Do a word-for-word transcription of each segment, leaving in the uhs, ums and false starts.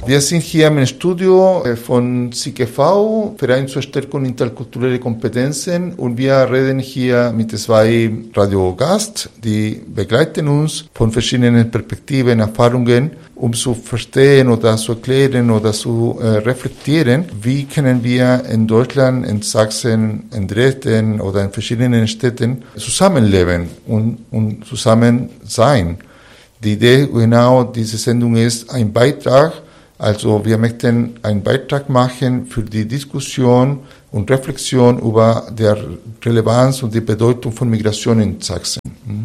Wir sind hier im Studio von C G V, Verein zur Stärkung interkultureller Kompetenzen, und wir reden hier mit zwei Radiogästen, die begleiten uns von verschiedenen Perspektiven, Erfahrungen, um zu verstehen oder zu erklären oder zu äh, reflektieren, wie können wir in Deutschland, in Sachsen, in Dresden oder in verschiedenen Städten zusammenleben und, und zusammen sein. Die Idee genau dieser Sendung ist ein Beitrag, also wir möchten einen Beitrag machen für die Diskussion und Reflexion über die Relevanz und die Bedeutung von Migration in Sachsen.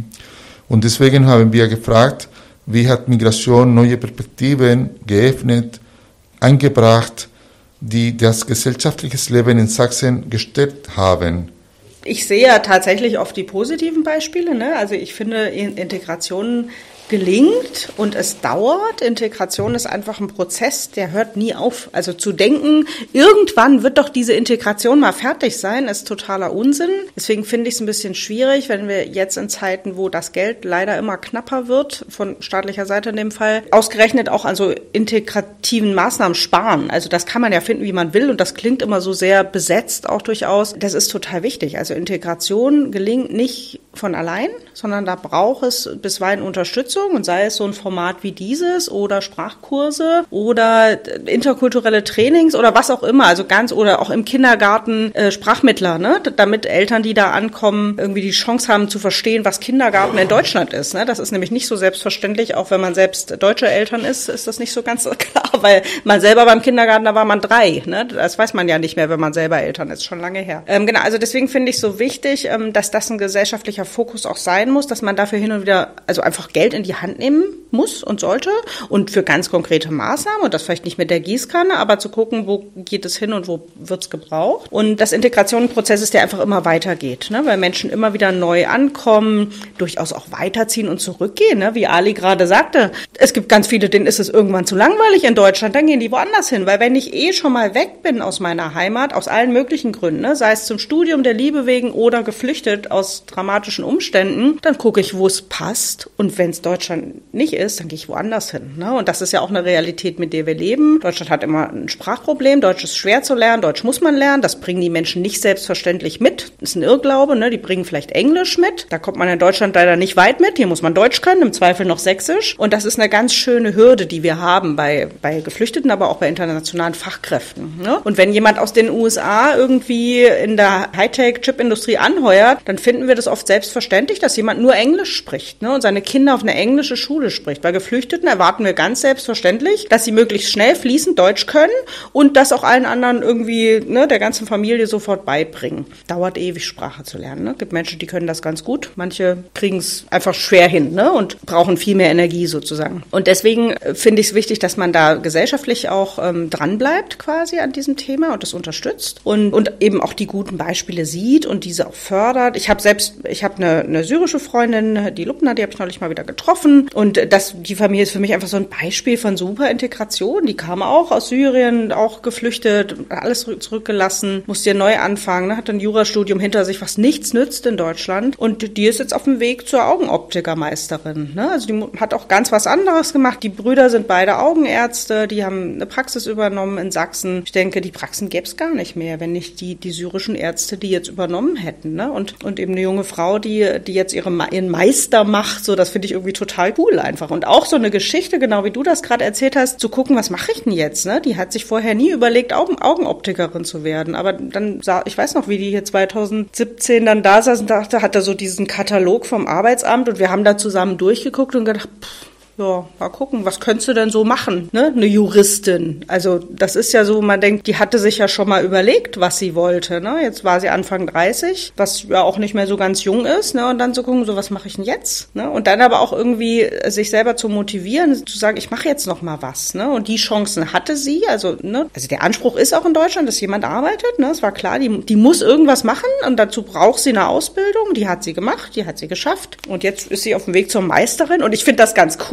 Und deswegen haben wir gefragt, wie hat Migration neue Perspektiven geöffnet, eingebracht, die das gesellschaftliche Leben in Sachsen gestärkt haben. Ich sehe ja tatsächlich oft die positiven Beispiele, ne? Also ich finde, Integration gelingt und es dauert. Integration ist einfach ein Prozess, der hört nie auf. Also zu denken, irgendwann wird doch diese Integration mal fertig sein, ist totaler Unsinn. Deswegen finde ich es ein bisschen schwierig, wenn wir jetzt in Zeiten, wo das Geld leider immer knapper wird, von staatlicher Seite in dem Fall, ausgerechnet auch an so integrativen Maßnahmen sparen. Also das kann man ja finden, wie man will, und das klingt immer so sehr besetzt auch durchaus. Das ist total wichtig. Also Integration gelingt nicht von allein, sondern da braucht es bisweilen Unterstützung, und sei es so ein Format wie dieses oder Sprachkurse oder interkulturelle Trainings oder was auch immer, also ganz, oder auch im Kindergarten äh, Sprachmittler, ne, damit Eltern, die da ankommen, irgendwie die Chance haben zu verstehen, was Kindergarten in Deutschland ist, ne. Das ist nämlich nicht so selbstverständlich, auch wenn man selbst deutsche Eltern ist, ist das nicht so ganz klar, weil man selber beim Kindergarten, da war man drei, ne, das weiß man ja nicht mehr, wenn man selber Eltern ist, schon lange her. Ähm, genau, also deswegen finde ich es so wichtig, ähm, dass das ein gesellschaftlicher Fokus auch sein muss, dass man dafür hin und wieder, also einfach Geld in die Hand nehmen muss und sollte, und für ganz konkrete Maßnahmen, und das vielleicht nicht mit der Gießkanne, aber zu gucken, wo geht es hin und wo wird es gebraucht. Und das Integrationsprozess ist, der einfach immer weitergeht, ne? Weil Menschen immer wieder neu ankommen, durchaus auch weiterziehen und zurückgehen, ne? Wie Ali gerade sagte, es gibt ganz viele, denen ist es irgendwann zu langweilig in Deutschland, dann gehen die woanders hin, weil wenn ich eh schon mal weg bin aus meiner Heimat, aus allen möglichen Gründen, ne? Sei es zum Studium, der Liebe wegen oder geflüchtet aus dramatischen Umständen, dann gucke ich, wo es passt, und wenn es Deutschland nicht ist, dann gehe ich woanders hin, ne? Und das ist ja auch eine Realität, mit der wir leben. Deutschland hat immer ein Sprachproblem. Deutsch ist schwer zu lernen. Deutsch muss man lernen. Das bringen die Menschen nicht selbstverständlich mit. Das ist ein Irrglaube, ne? Die bringen vielleicht Englisch mit. Da kommt man in Deutschland leider nicht weit mit. Hier muss man Deutsch können, im Zweifel noch Sächsisch. Und das ist eine ganz schöne Hürde, die wir haben bei, bei Geflüchteten, aber auch bei internationalen Fachkräften, ne? Und wenn jemand aus den U S A irgendwie in der Hightech-Chip-Industrie anheuert, dann finden wir das oft selbstverständlich, dass jemand nur Englisch spricht, ne? Und seine Kinder auf eine englische Schule spricht. Bei Geflüchteten erwarten wir ganz selbstverständlich, dass sie möglichst schnell fließend Deutsch können und das auch allen anderen irgendwie, ne, der ganzen Familie sofort beibringen. Dauert ewig, Sprache zu lernen, ne? Es gibt Menschen, die können das ganz gut. Manche kriegen es einfach schwer hin, ne, und brauchen viel mehr Energie sozusagen. Und deswegen finde ich es wichtig, dass man da gesellschaftlich auch ähm, dranbleibt quasi an diesem Thema und das unterstützt und, und eben auch die guten Beispiele sieht und diese auch fördert. Ich habe selbst, ich habe eine, eine syrische Freundin, die Lubna, die habe ich neulich mal wieder getroffen, und das, die Familie ist für mich einfach so ein Beispiel von super Integration. Die kam auch aus Syrien, auch geflüchtet, alles zurückgelassen, musste ja neu anfangen, ne? Hat ein Jurastudium hinter sich, was nichts nützt in Deutschland, und die ist jetzt auf dem Weg zur Augenoptikermeisterin, ne? Also die hat auch ganz was anderes gemacht. Die Brüder sind beide Augenärzte, die haben eine Praxis übernommen in Sachsen. Ich denke, die Praxen gäbe es gar nicht mehr, wenn nicht die, die syrischen Ärzte, die jetzt übernommen hätten, ne? Und, und eben eine junge Frau, die, die jetzt ihre, ihren Meister macht, so, das finde ich irgendwie total cool einfach. Und auch so eine Geschichte, genau wie du das gerade erzählt hast, zu gucken, was mache ich denn jetzt, ne? Die hat sich vorher nie überlegt, Augen, Augenoptikerin zu werden. Aber dann sah, ich weiß noch, wie die hier zweitausendsiebzehn dann da saß und dachte, hatte so diesen Katalog vom Arbeitsamt, und wir haben da zusammen durchgeguckt und gedacht, pff, ja, mal gucken, was könntest du denn so machen, ne? Eine Juristin. Also das ist ja so, man denkt, die hatte sich ja schon mal überlegt, was sie wollte, ne? Jetzt war sie Anfang dreißig, was ja auch nicht mehr so ganz jung ist, ne? Und dann zu gucken, so, was mache ich denn jetzt, ne? Und dann aber auch irgendwie sich selber zu motivieren, zu sagen, ich mache jetzt noch mal was, ne? Und die Chancen hatte sie, also, ne? Also der Anspruch ist auch in Deutschland, dass jemand arbeitet, ne? Es war klar, die, die muss irgendwas machen, und dazu braucht sie eine Ausbildung, die hat sie gemacht, die hat sie geschafft, und jetzt ist sie auf dem Weg zur Meisterin, und ich finde das ganz cool,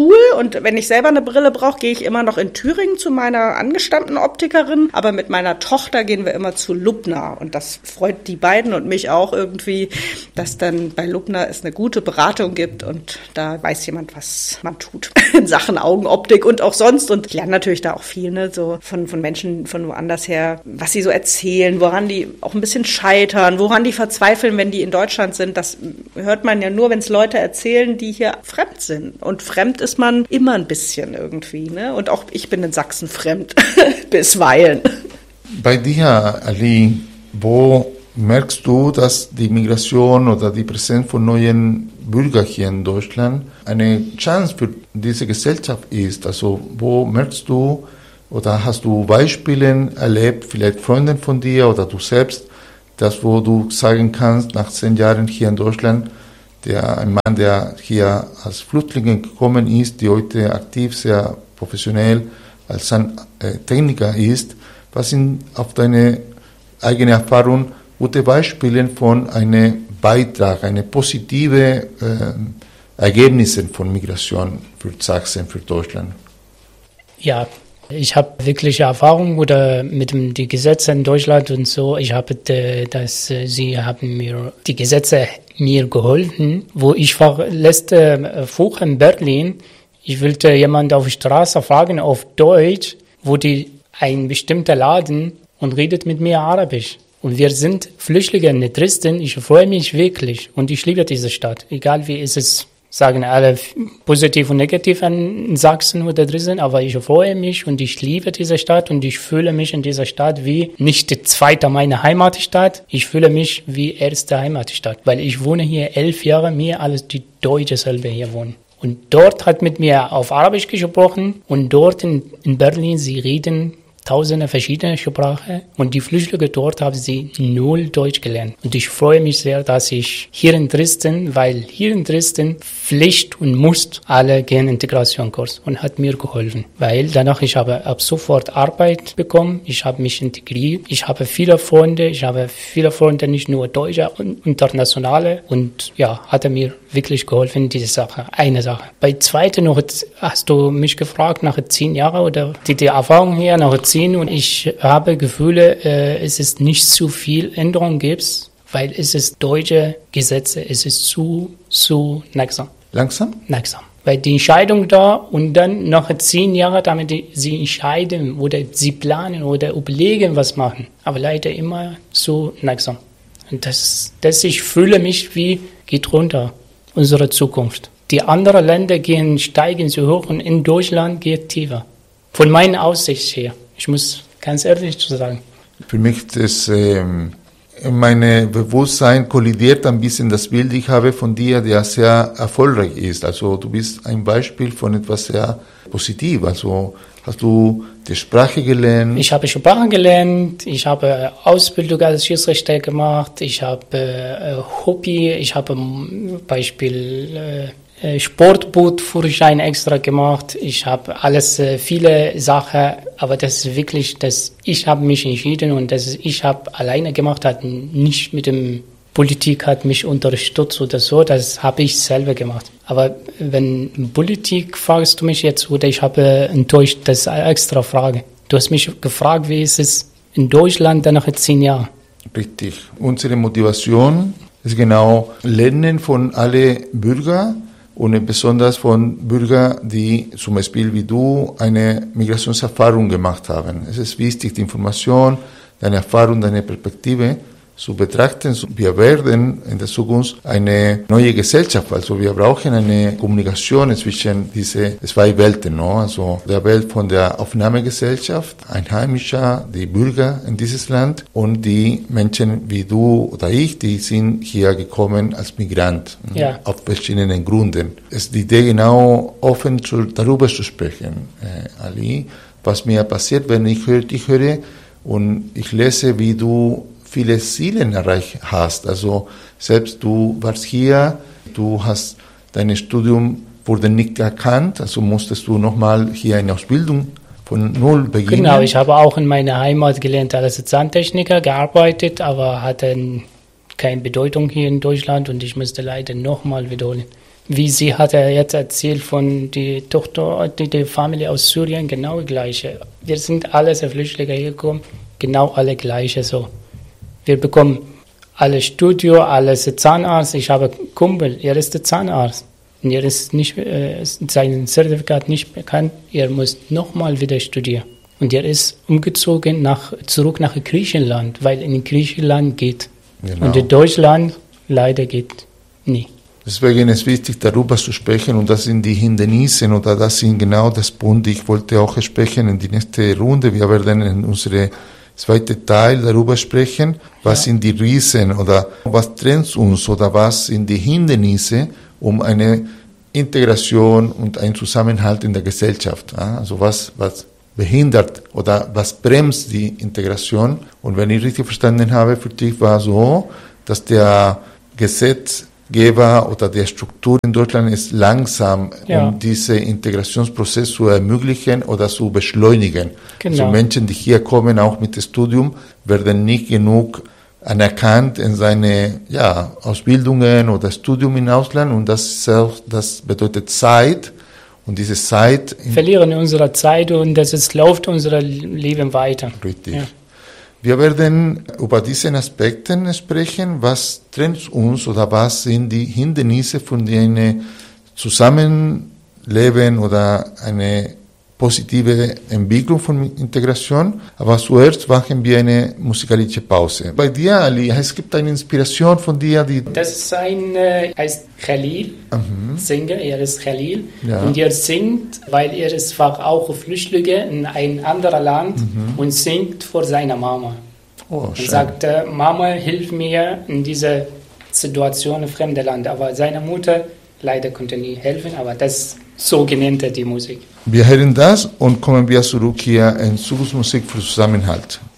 cool. Und wenn ich selber eine Brille brauche, gehe ich immer noch in Thüringen zu meiner angestammten Optikerin. Aber mit meiner Tochter gehen wir immer zu Lubner. Und das freut die beiden und mich auch irgendwie, dass dann bei Lubner es eine gute Beratung gibt. Und da weiß jemand, was man tut in Sachen Augenoptik und auch sonst. Und ich lerne natürlich da auch viel, ne, so von, von Menschen von woanders her, was sie so erzählen, woran die auch ein bisschen scheitern, woran die verzweifeln, wenn die in Deutschland sind. Das hört man ja nur, wenn es Leute erzählen, die hier fremd sind. Und fremd ist man immer ein bisschen irgendwie, ne? Und auch ich bin in Sachsen fremd, bisweilen. Bei dir, Ali, wo merkst du, dass die Migration oder die Präsenz von neuen Bürgern hier in Deutschland eine Chance für diese Gesellschaft ist? Also wo merkst du oder hast du Beispiele erlebt, vielleicht Freunde von dir oder du selbst, das wo du sagen kannst, nach zehn Jahren hier in Deutschland, der ein Mann, der hier als Flüchtling gekommen ist, die heute aktiv, sehr professionell als ein äh, Techniker ist, was sind auf deine eigene Erfahrung gute Beispiele von einem Beitrag, eine positive äh, Ergebnisse von Migration für Sachsen, für Deutschland? Ja, ich habe wirkliche Erfahrung oder mit dem, die Gesetze in Deutschland und so. Ich habe, dass sie haben mir die Gesetze mir geholfen, wo ich war letzte Woche in Berlin. Ich wollte jemand auf der Straße fragen auf Deutsch, wo die ein bestimmter Laden und redet mit mir Arabisch. Und wir sind Flüchtlinge in Dresden. Ich freue mich wirklich und ich liebe diese Stadt. Egal wie ist es, sagen alle positiv und negativ an Sachsen oder Dresden, aber ich freue mich und ich liebe diese Stadt und ich fühle mich in dieser Stadt wie nicht die zweite meine Heimatstadt. Ich fühle mich wie erste Heimatstadt, weil ich wohne hier elf Jahre, mehr als die Deutsche selber hier wohnen. Und dort hat mit mir auf Arabisch gesprochen und dort in, in Berlin, sie reden tausende verschiedene Sprachen und die Flüchtlinge dort haben sie null Deutsch gelernt. Und ich freue mich sehr, dass ich hier in Dresden, weil hier in Dresden Pflicht und muss alle gehen Integrationskurs und hat mir geholfen. Weil danach ich habe ab sofort Arbeit bekommen, ich habe mich integriert, ich habe viele Freunde, ich habe viele Freunde, nicht nur Deutsche und internationale und ja, hat er mir wirklich geholfen, diese Sache, eine Sache. Bei zweite noch, hast du mich gefragt, nach zehn Jahren oder die, die Erfahrung hier nach zehn und ich habe Gefühle, äh, es ist nicht zu viel Änderung gibt, weil es ist deutsche Gesetze, es ist zu, zu langsam. Langsam? Langsam. Weil die Entscheidung da und dann nach zehn Jahren, damit die, sie entscheiden oder sie planen oder überlegen, was machen. Aber leider immer so langsam. Und das, das ich fühle mich wie, geht runter, unsere Zukunft. Die anderen Länder gehen, steigen so hoch und in Deutschland geht tiefer. Von meiner Aussicht her. Ich muss ganz ehrlich zu sagen. Für mich ist ähm, mein Bewusstsein kollidiert ein bisschen das Bild, ich habe von dir, der sehr erfolgreich ist. Also du bist ein Beispiel von etwas sehr positiv. Also hast du die Sprache gelernt? Ich habe Sprache gelernt, ich habe Ausbildung als Schiedsrichter gemacht, ich habe äh, Hobby, ich habe Beispiel äh, Sportbootführerschein extra gemacht. Ich habe alles, äh, viele Sachen, aber das ist wirklich, dass ich habe mich entschieden und das ich habe alleine gemacht, hat nicht mit dem Politik hat mich unterstützt oder so, das habe ich selber gemacht. Aber wenn Politik fragst du mich jetzt oder ich habe enttäuscht, das ist eine extra Frage. Du hast mich gefragt, wie ist es in Deutschland nach zehn Jahren? Richtig. Unsere Motivation ist genau Lernen von allen Bürgern. Und besonders von Bürgern, die zum Beispiel wie du eine Migrationserfahrung gemacht haben. Es ist wichtig, die Information, deine Erfahrung, deine Perspektive zu betrachten. Wir werden in der Zukunft eine neue Gesellschaft, also wir brauchen eine Kommunikation zwischen diese zwei Welten, no? Also der Welt von der Aufnahmegesellschaft, Einheimischer, die Bürger in dieses Land und die Menschen wie du oder ich, die sind hier gekommen als Migrant, ja. Auf verschiedenen Gründen. Es ist die Idee, genau offen zu, darüber zu sprechen, äh, Ali, was mir passiert, wenn ich höre, ich höre und ich lese, wie du viele Ziele erreicht hast. Also selbst du warst hier, du hast dein Studium wurde nicht erkannt, also musstest du nochmal hier eine Ausbildung von null beginnen. Genau, ich habe auch in meiner Heimat gelernt als Zahntechniker gearbeitet, aber hatte keine Bedeutung hier in Deutschland und ich musste leider nochmal wiederholen. wie sie hat er jetzt erzählt von der Tochter, die, die Familie aus Syrien, genau gleiche. Wir sind alle Flüchtlinge hier gekommen, genau alle gleiche so. Wir bekommen alle Studio, alles Zahnarzt. Ich habe einen Kumpel, er ist der Zahnarzt. Und er ist nicht, äh, sein Zertifikat nicht bekannt. Er muss nochmal wieder studieren. Und er ist umgezogen nach, zurück nach Griechenland, weil in Griechenland geht. Genau. Und in Deutschland leider geht nie. Deswegen ist es wichtig, darüber zu sprechen, und das sind die Hindernisse, oder das sind genau das Punkt, ich wollte auch sprechen in die nächste Runde. Wir werden in unsere zweite Teil darüber sprechen, was ja. sind die Riesen oder was trennt uns oder was sind die Hindernisse, um eine Integration und einen Zusammenhalt in der Gesellschaft. Also was, was behindert oder was bremst die Integration. Und wenn ich richtig verstanden habe, für dich war so, dass der Gesetzgeber oder der Struktur in Deutschland ist langsam, ja. um diesen Integrationsprozess zu ermöglichen oder zu beschleunigen. Genau. Also Menschen, die hier kommen, auch mit dem Studium, werden nicht genug anerkannt in seine ja, Ausbildungen oder Studium im Ausland, und das, das bedeutet Zeit. Und diese Zeit... Verlieren unsere Zeit, und das ist, läuft unser Leben weiter. Richtig. Ja. Wir werden über diese Aspekte sprechen, was trennt uns oder was sind die Hindernisse von einem Zusammenleben oder eine positive Entwicklung von Integration. Aber zuerst machen wir eine musikalische Pause. Bei dir, Ali, es gibt eine Inspiration von dir, die... Das ist ein, äh, heißt Khalil, mhm. Sänger, er ist Khalil. Ja. Und er singt, weil er ist auch Flüchtlinge in ein anderes Land, mhm. und singt vor seiner Mama. Oh, und sagt, äh, Mama, hilf mir in dieser Situation im fremden Land. Aber seine Mutter leider konnte nie helfen, aber das so genannte die Musik. Wir hören das und kommen wir zurück hier in Zukunftsmusik für Zusammenhalt.